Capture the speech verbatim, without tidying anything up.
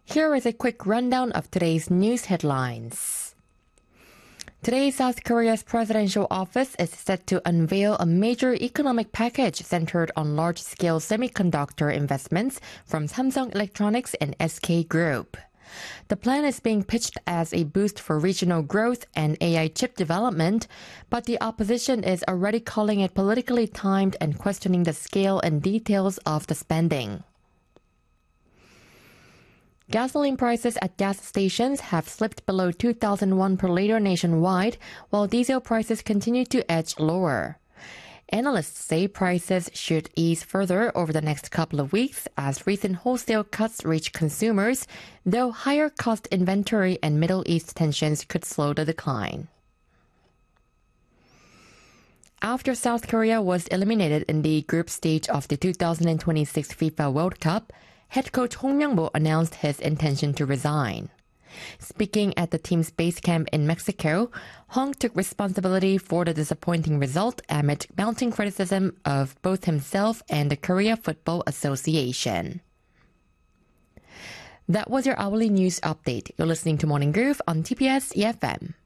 Here is a quick rundown of today's news headlines. Today, South Korea's presidential office is set to unveil a major economic package centered on large-scale semiconductor investments from Samsung Electronics and S K Group. The plan is being pitched as a boost for regional growth and A I chip development, but the opposition is already calling it politically timed and questioning the scale and details of the spending. Gasoline prices at gas stations have slipped below two thousand won per liter nationwide, while diesel prices continue to edge lower. Analysts say prices should ease further over the next couple of weeks as recent wholesale cuts reach consumers, though higher cost inventory and Middle East tensions could slow the decline. After South Korea was eliminated in the group stage of the two thousand twenty-six FIFA World Cup, head coach Hong Myung-bo announced his intention to resign. Speaking at the team's base camp in Mexico, Hong took responsibility for the disappointing result amid mounting criticism of both himself and the Korea Football Association. That was your hourly news update. You're listening to Morning Groove on T B S E F M.